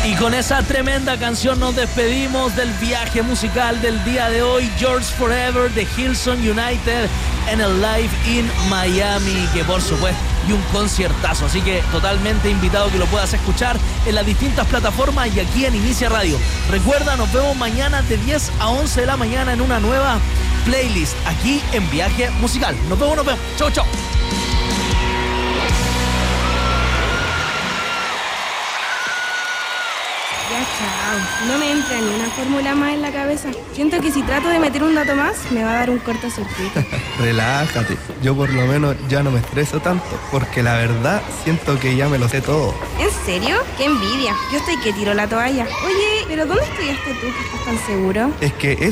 Y con esa tremenda canción nos despedimos del viaje musical del día de hoy. Yours Forever de Hillsong United en el Live in Miami, que por supuesto, y un conciertazo. Así que totalmente invitado que lo puedas escuchar en las distintas plataformas y aquí en Inicia Radio. Recuerda, nos vemos mañana de 10 a 11 de la mañana en una nueva playlist aquí en Viaje Musical. Nos vemos. Chau, chau. Ya, chao. No me entra ni una fórmula más en la cabeza. Siento que si trato de meter un dato más, me va a dar un cortocircuito. Relájate, yo por lo menos ya no me estreso tanto, porque la verdad siento que ya me lo sé todo. ¿En serio? ¡Qué envidia! Yo estoy que tiro la toalla. Oye, ¿pero dónde estudiaste tú que estás tan seguro? Es que